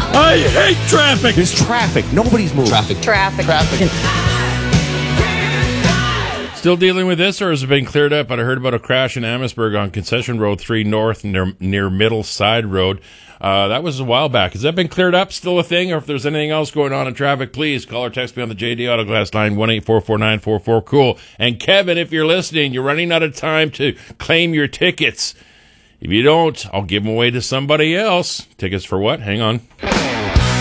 I hate traffic. There's traffic. Nobody's moving. Traffic. Still dealing with this, or has it been cleared up? But I heard about a crash in Amherstburg on Concession Road 3 North near Middle Side Road. That was a while back. Has that been cleared up? Still a thing? Or if there's anything else going on in traffic, please call or text me on the JD Autoglass line, 1-844-944-COOL. And Kevin, if you're listening, you're running out of time to claim your tickets. If you don't, I'll give them away to somebody else. Tickets for what? Hang on.